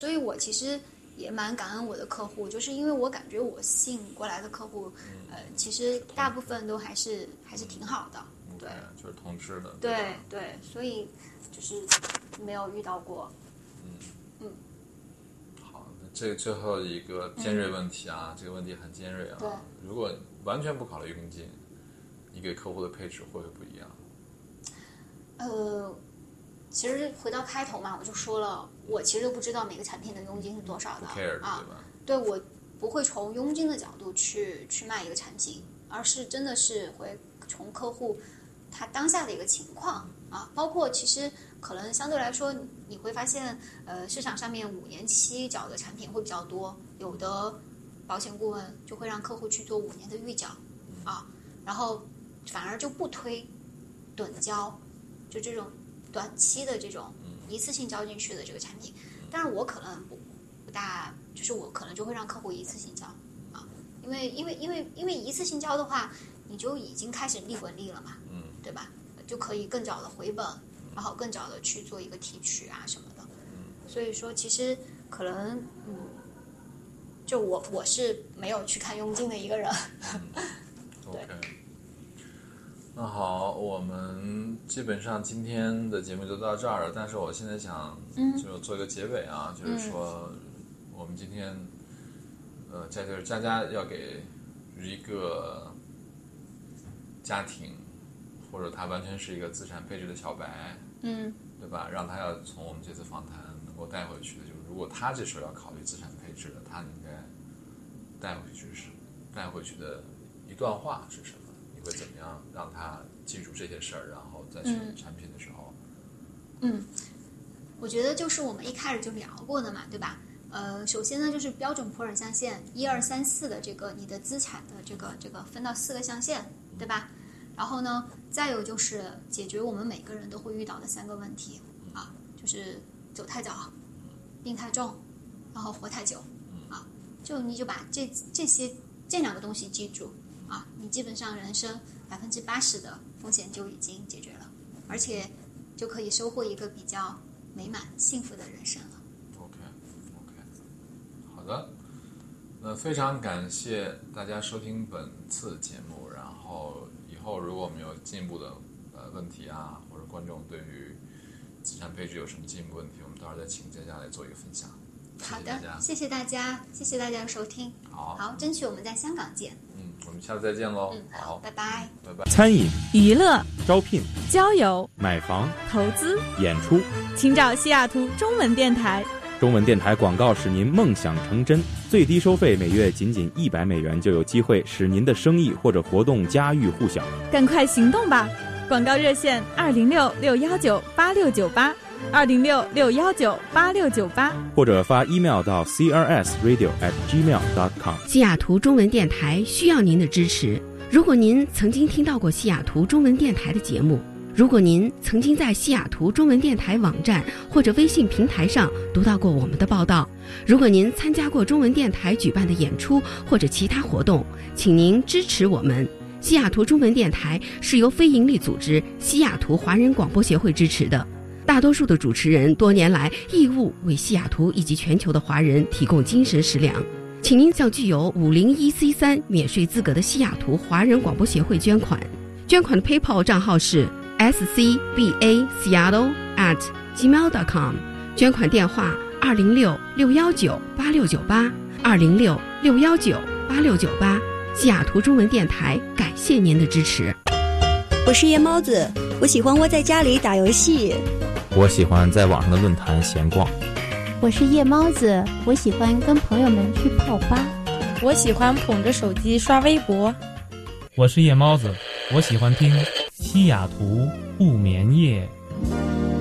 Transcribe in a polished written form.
所以我其实也蛮感恩我的客户，就是因为我感觉我吸引过来的客户，其实大部分都还是挺好的，对， 就是同质的， 对对，所以就是没有遇到过。 好，这最后一个尖锐问题啊，这个问题很尖锐啊。 对， 如果完全不考虑佣金，你给客户的配置会不会不一样？ 其实回到开头嘛，我就说了，我其实都不知道每个产品的佣金是多少的不 care， 啊， 对吧？ 对，我不会从佣金的角度去卖一个产品，而是真的是会从客户他当下的一个情况啊，包括其实可能相对来说你会发现，市场上面5年期缴的产品会比较多，有的保险顾问就会让客户去做5年的预缴啊，然后反而就不推趸交，就这种短期的这种一次性交进去的这个产品，但是我可能不大，就是我可能就会让客户一次性交啊，因为一次性交的话，你就已经开始利滚利了嘛，对吧？就可以更早的回本，然后更早的去做一个提取啊什么的，所以说其实可能就我是没有去看佣金的一个人。 OK。那好，我们基本上今天的节目就到这儿了。但是我现在想就做一个结尾啊，就是说我们今天就是佳佳要给一个家庭，或者他完全是一个资产配置的小白，对吧？让他要从我们这次访谈能够带回去的，就是如果他这时候要考虑资产配置的，他应该带回去的一段话是什么？你会怎么样让他记住这些事儿，然后在选产品的时候？ 我觉得就是我们一开始就聊过的嘛，对吧？首先呢，就是标准普尔象限1、2、3、4的这个你的资产的这个分到4个象限，对吧？然后呢，再有就是解决我们每个人都会遇到的3个问题啊，就是走太早、病太重，然后活太久啊。你就把这2个东西记住啊，你基本上人生80%的风险就已经解决了，而且就可以收获一个比较美满幸福的人生了。 OK， 好的，那非常感谢大家收听本次节目，然后以后如果我们有进一步的问题啊，或者观众对于资产配置有什么进一步问题，我们到时候再请佳佳来做一个分享。 好的，谢谢大家，谢谢大家的收听。好，争取我们在香港见。 我们下次再见喽。 好，拜拜。 拜拜。 餐饮、 娱乐、 招聘、 交友、 买房、 投资、 演出， 请找西雅图中文电台。 中文电台广告使您梦想成真，最低收费每月仅$100，就有机会使您的生意或者活动家喻户晓。 赶快行动吧！广告热线206-619-8698，206-619-8698， 或者发 email 到 crsradio@gmail.com。 西雅图中文电台需要您的支持。如果您曾经听到过西雅图中文电台的节目，如果您曾经在西雅图中文电台网站或者微信平台上读到过我们的报道，如果您参加过中文电台举办的演出或者其他活动，请您支持我们。西雅图中文电台是由非营利组织西雅图华人广播协会支持的，大多数的主持人多年来义务为西雅图以及全球的华人提供精神食粮。请您向具有501C3免税资格的西雅图华人广播协会捐款。捐款的 PayPal 账号是scbaseattle@gmail.com， 捐款电话206-619-8698， 206-619-8698。西雅图中文电台感谢您的支持。 我是夜猫子，我喜欢窝在家里打游戏。 我喜欢在网上的论坛闲逛。 我是夜猫子，我喜欢跟朋友们去泡吧。 我喜欢捧着手机刷微博。 我是夜猫子，我喜欢听西雅图不眠夜。